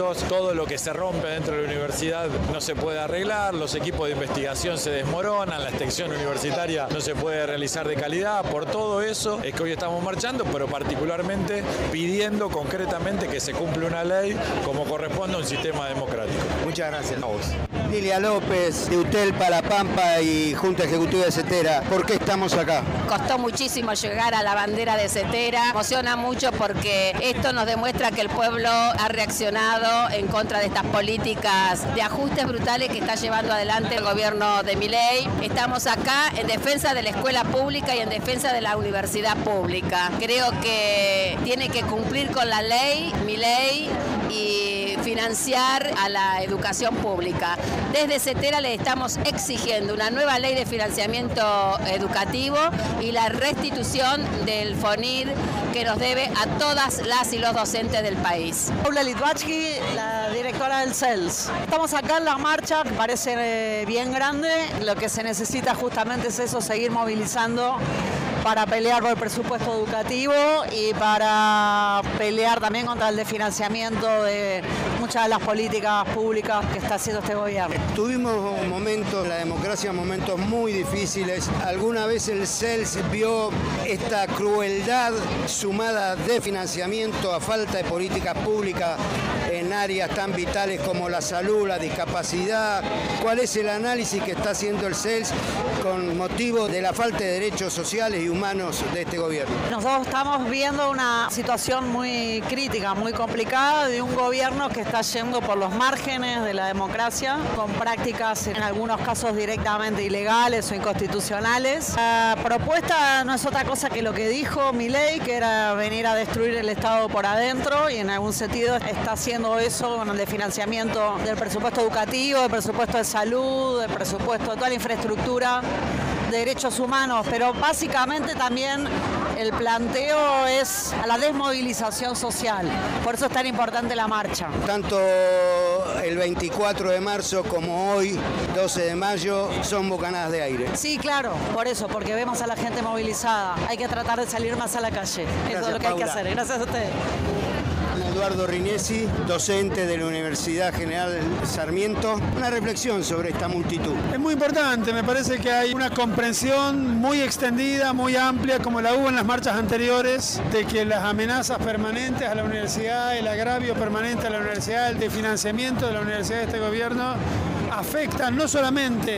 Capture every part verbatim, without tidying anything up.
proyectos, todo lo que se rompe dentro de la universidad no se puede arreglar, los equipos de investigación se desmoronan, la extensión universitaria no se puede realizar de calidad. Por todo eso es que hoy estamos marchando, pero particularmente pidiendo concretamente que se cumpla una ley como corresponde a un sistema democrático. Muchas gracias a vos. Lilia López, de UTELPA, La Pampa y Junta Ejecutiva de CETERA. ¿Por qué estamos acá? Costó muchísimo llegar a la bandera de CETERA. Emociona mucho porque esto nos demuestra que el pueblo ha reaccionado en contra de estas políticas de ajustes brutales que está llevando adelante el gobierno de Milei. Estamos acá en defensa de la escuela pública y en defensa de la universidad pública. Creo que tiene que cumplir con la ley Milei y financiar a la educación pública. Desde CETERA le estamos exigiendo una nueva ley de financiamiento educativo y la restitución del FONIR que nos debe a todas las y los docentes del país. Paula Litvachki, la directora del C E L S. Estamos acá en la marcha, que parece bien grande. Lo que se necesita justamente es eso, seguir movilizando para pelear por el presupuesto educativo y para pelear también contra el desfinanciamiento de muchas de las políticas públicas que está haciendo este gobierno. Tuvimos momentos en la democracia, momentos muy difíciles. ¿Alguna vez el C E L S vio esta crueldad sumada de financiamiento a falta de políticas públicas en áreas tan vitales como la salud, la discapacidad? ¿Cuál es el análisis que está haciendo el C E L S con motivo de la falta de derechos sociales y humanos de este gobierno? Nosotros estamos viendo una situación muy crítica, muy complicada de un gobierno que está yendo por los márgenes de la democracia, con prácticas en algunos casos directamente ilegales o inconstitucionales. La propuesta no es otra cosa que lo que dijo Milei, que era venir a destruir el Estado por adentro, y en algún sentido está haciendo eso con el desfinanciamiento del presupuesto educativo, del presupuesto de salud, del presupuesto de toda la infraestructura de derechos humanos, pero básicamente también el planteo es a la desmovilización social. Por eso es tan importante la marcha. Tanto el veinticuatro de marzo como hoy, doce de mayo, son bocanadas de aire. Sí, claro, por eso, porque vemos a la gente movilizada. Hay que tratar de salir más a la calle. Gracias, eso es lo que Paula. Hay que hacer. Gracias a ustedes. Eduardo Rinesi, docente de la Universidad General Sarmiento. Una reflexión sobre esta multitud. Es muy importante, me parece que hay una comprensión muy extendida, muy amplia, como la hubo en las marchas anteriores, de que las amenazas permanentes a la universidad, el agravio permanente a la universidad, el desfinanciamiento de la universidad de este gobierno, afectan no solamente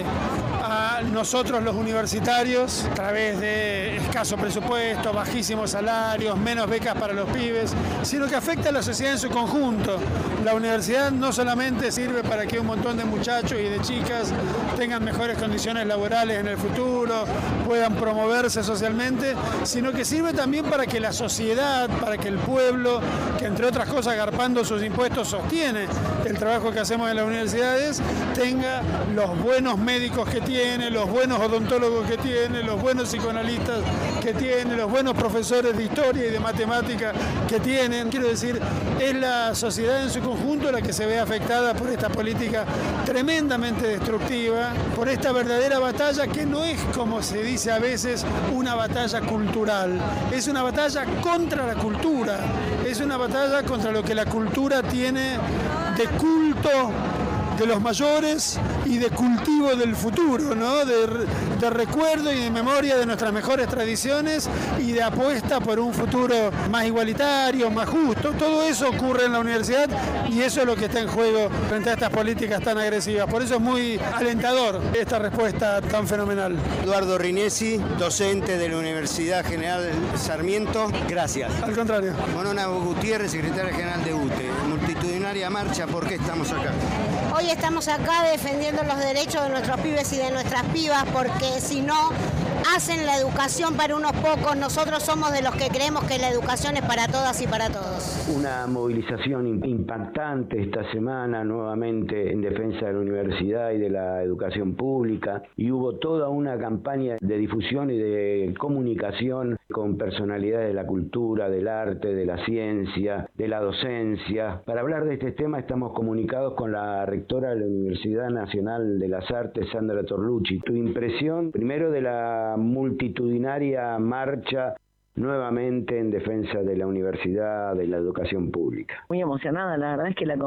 a nosotros los universitarios a través de escaso presupuesto, bajísimos salarios, menos becas para los pibes, sino que afecta a la sociedad en su conjunto. La universidad no solamente sirve para que un montón de muchachos y de chicas tengan mejores condiciones laborales en el futuro, puedan promoverse socialmente, sino que sirve también para que la sociedad, para que el pueblo, que entre otras cosas garpando sus impuestos sostiene el trabajo que hacemos en las universidades, tenga los buenos médicos que tiene, los buenos odontólogos que tiene, los buenos psicoanalistas que tiene, los buenos profesores de historia y de matemática que tienen. Quiero decir, es la sociedad en su conjunto la que se ve afectada por esta política tremendamente destructiva, por esta verdadera batalla que no es, como se dice a veces, una batalla cultural, es una batalla contra la cultura, es una batalla contra lo que la cultura tiene de culto de los mayores y de cultivo del futuro, ¿no? de, de recuerdo y de memoria de nuestras mejores tradiciones y de apuesta por un futuro más igualitario, más justo. Todo eso ocurre en la universidad y eso es lo que está en juego frente a estas políticas tan agresivas. Por eso es muy alentador esta respuesta tan fenomenal. Eduardo Rinesi, docente de la Universidad General Sarmiento. Gracias. Al contrario. Monona Gutiérrez, secretaria general de U T E. Multitudinaria marcha, ¿por qué estamos acá? Hoy estamos acá defendiendo los derechos de nuestros pibes y de nuestras pibas, porque si no hacen la educación para unos pocos, nosotros somos de los que creemos que la educación es para todas y para todos. Una movilización impactante esta semana nuevamente en defensa de la universidad y de la educación pública, y hubo toda una campaña de difusión y de comunicación con personalidades de la cultura, del arte, de la ciencia, de la docencia. Para hablar de este tema estamos comunicados con la rectora de la Universidad Nacional de las Artes, Sandra Torlucci. Tu impresión, primero, de la multitudinaria marcha nuevamente en defensa de la universidad, de la educación pública. Muy emocionada, la verdad es que la